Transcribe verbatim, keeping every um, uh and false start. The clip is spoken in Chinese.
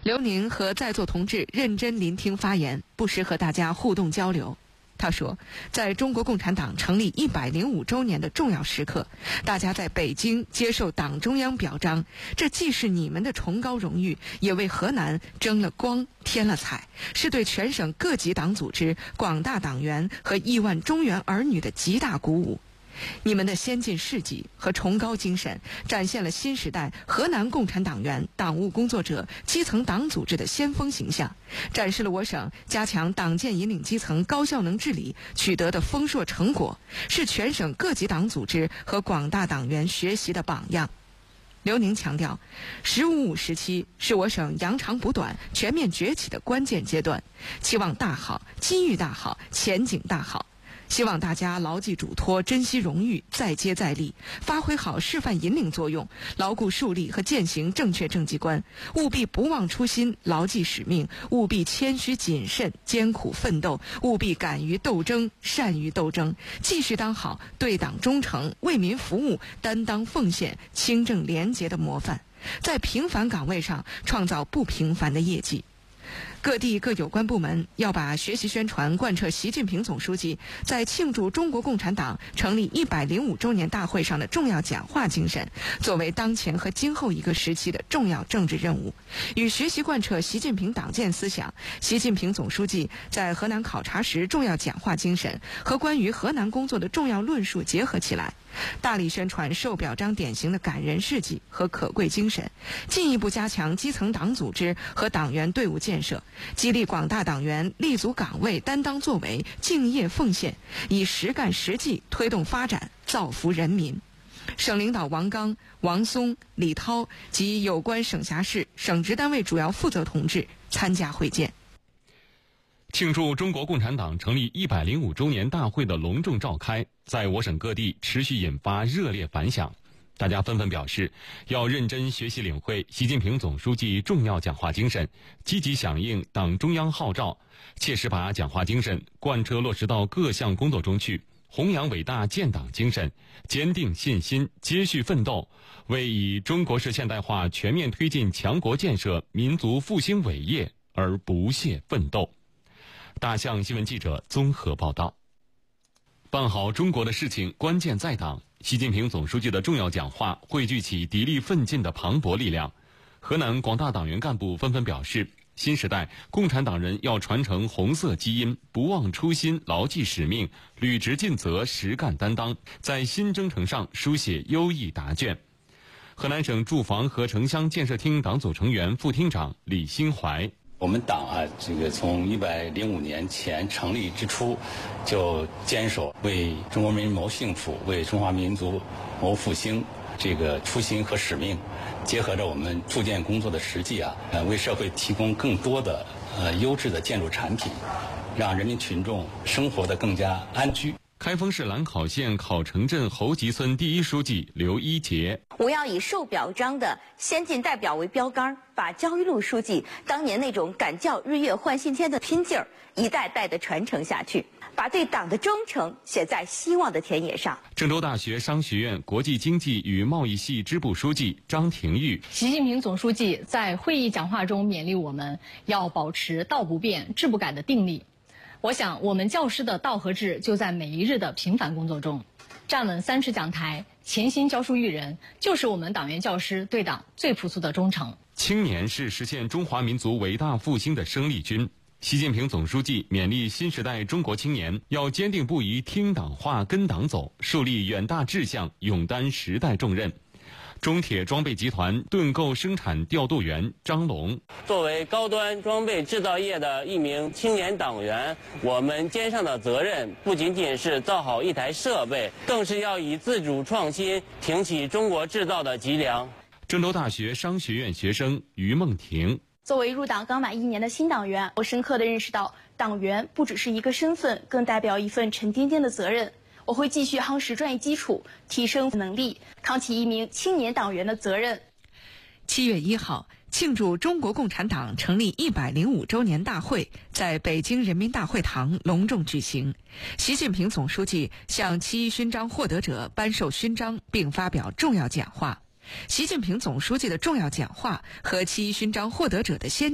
刘宁和在座同志认真聆听发言，不时和大家互动交流。他说，在中国共产党成立一百零五周年的重要时刻，大家在北京接受党中央表彰，这既是你们的崇高荣誉，也为河南争了光添了彩，是对全省各级党组织、广大党员和亿万中原儿女的极大鼓舞。你们的先进事迹和崇高精神，展现了新时代河南共产党员、党务工作者、基层党组织的先锋形象，展示了我省加强党建引领基层高效能治理取得的丰硕成果，是全省各级党组织和广大党员学习的榜样。刘宁强调，十五五时期是我省扬长补短、全面崛起的关键阶段，期望大好，机遇大好，前景大好。希望大家牢记嘱托，珍惜荣誉，再接再厉，发挥好示范引领作用，牢固树立和践行正确政绩观，务必不忘初心，牢记使命，务必谦虚谨慎，艰苦奋斗，务必敢于斗争，善于斗争，继续当好对党忠诚、为民服务、担当奉献、清正廉洁的模范，在平凡岗位上创造不平凡的业绩。各地各有关部门要把学习宣传贯彻习近平总书记在庆祝中国共产党成立一百零五周年大会上的重要讲话精神，作为当前和今后一个时期的重要政治任务，与学习贯彻习近平党建思想、习近平总书记在河南考察时重要讲话精神和关于河南工作的重要论述结合起来，大力宣传受表彰典型的感人事迹和可贵精神，进一步加强基层党组织和党员队伍建设，激励广大党员立足岗位、担当作为、敬业奉献，以实干实际推动发展，造福人民。省领导王刚、王松、李涛及有关省辖市、省直单位主要负责同志参加会见。 庆祝中国共产党成立一百零五周年大会的隆重召开，在我省各地持续引发热烈反响。大家纷纷表示，要认真学习领会习近平总书记重要讲话精神，积极响应党中央号召，切实把讲话精神贯彻落实到各项工作中去，弘扬伟大建党精神，坚定信心，接续奋斗，为以中国式现代化全面推进强国建设、民族复兴伟业而不懈奋斗。大象新闻记者综合报道。办好中国的事情，关键在党。习近平总书记的重要讲话汇聚起砥砺奋进的磅礴力量。河南广大党员干部纷纷表示，新时代共产党人要传承红色基因，不忘初心，牢记使命，履职尽责，实干担当，在新征程上书写优异答卷。河南省住房和城乡建设厅党组成员、副厅长李新怀， 我们党啊，这个从一百零五年前成立之初，就坚守为中国人民谋幸福、为中华民族谋复兴这个初心和使命，结合着我们住建工作的实际啊，呃，为社会提供更多的呃优质的建筑产品，让人民群众生活得更加安居。 开封市兰考县考城镇侯集村第一书记刘一杰， 我要以受表彰的先进代表为标杆，把焦裕禄书记当年那种敢教日月换新天的拼劲儿一代代的传承下去，把对党的忠诚写在希望的田野上。 郑州大学商学院国际经济与贸易系支部书记张廷玉， 习近平总书记在会议讲话中勉励我们要保持道不变、志不改的定力。我想我们教师的道和志就在每一日的平凡工作中，站稳三尺讲台，潜心教书育人，就是我们党员教师对党最朴素的忠诚。 青年是实现中华民族伟大复兴的生力军。习近平总书记勉励新时代中国青年要坚定不移听党话跟党走，树立远大志向，勇担时代重任。中铁装备集团盾构生产调度员张龙， 作为高端装备制造业的一名青年党员，我们肩上的责任不仅仅是造好一台设备，更是要以自主创新挺起中国制造的脊梁。 郑州大学商学院学生于梦婷， 作为入党刚满一年的新党员，我深刻地认识到，党员不只是一个身份，更代表一份沉甸甸的责任。我会继续夯实专业基础，提升能力，扛起一名青年党员的责任。 七月一号，庆祝中国共产党成立一百零五周年大会在北京人民大会堂隆重举行。习近平总书记向七一勋章获得者颁授勋章，并发表重要讲话。习近平总书记的重要讲话和七一勋章获得者的先